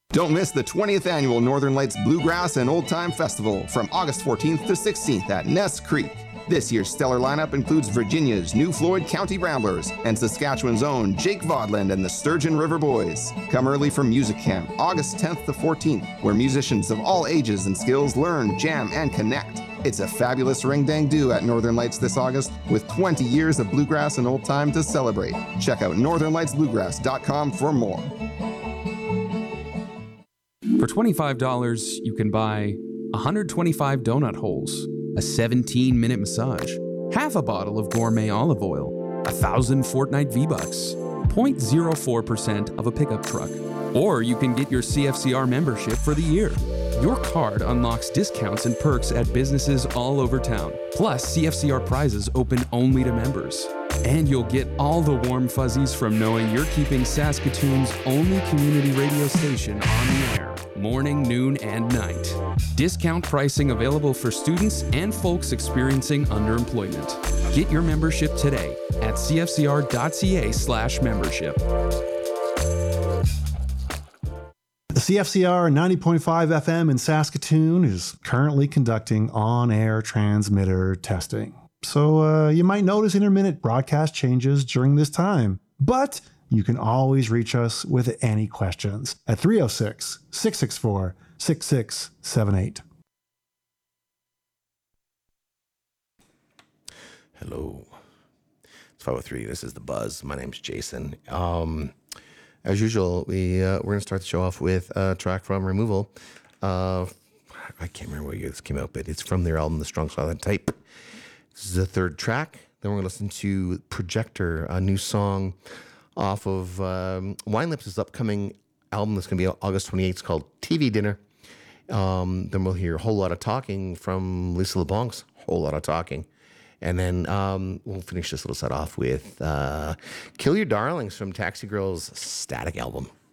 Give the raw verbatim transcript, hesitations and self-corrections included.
Don't miss the twentieth Annual Northern Lights Bluegrass and Old Time Festival from August fourteenth to sixteenth at Ness Creek. This year's stellar lineup includes Virginia's New Floyd County Ramblers and Saskatchewan's own Jake Vodland and the Sturgeon River Boys. Come early for Music Camp, August tenth to fourteenth, where musicians of all ages and skills learn, jam, and connect. It's a fabulous ring-dang-do at Northern Lights this August, with twenty years of bluegrass and old time to celebrate. Check out northern lights bluegrass dot com for more. For twenty-five dollars, you can buy one hundred twenty-five donut holes, a seventeen minute massage, half a bottle of gourmet olive oil, one thousand Fortnite V-Bucks, zero point zero four percent of a pickup truck. Or you can get your C F C R membership for the year. Your card unlocks discounts and perks at businesses all over town. Plus, C F C R prizes open only to members. And you'll get all the warm fuzzies from knowing you're keeping Saskatoon's only community radio station on the air, morning, noon, and night. Discount pricing available for students and folks experiencing underemployment. Get your membership today at cfcr.ca slash membership. The C F C R ninety point five F M in Saskatoon is currently conducting on-air transmitter testing. So uh, you might notice intermittent broadcast changes during this time. But you can always reach us with any questions at three oh six, six six four, six six seven eight. Hello. It's five oh three. This is The Buzz. My name's Jason. Um... As usual, we, uh, we're going to start the show off with a track from Removal. Uh, I can't remember what year this came out, but it's from their album, The Strong Silent Type. This is the third track. Then we're going to listen to Projector, a new song off of um, Wine Lips' upcoming album that's going to be August twenty-eighth. It's called T V Dinner. Um, then we'll hear a whole lot of talking from Lisa LeBonc's Whole Lot of Talking. And then um, we'll finish this little set off with uh, Kill Your Darlings from Taxi Girls' Static album.